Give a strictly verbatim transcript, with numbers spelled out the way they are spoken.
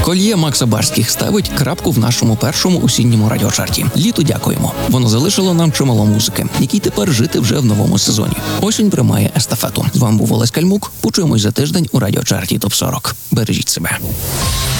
Кольє Макса Барських ставить крапку в нашому першому осінньому радіочарті. Літу дякуємо. Воно залишило нам чимало музики, якій тепер жити вже в новому сезоні. Осінь приймає естафету. З вами був Олесь Кальмук. Почуємось за тиждень у радіочарті топ сорок. Бережіть себе.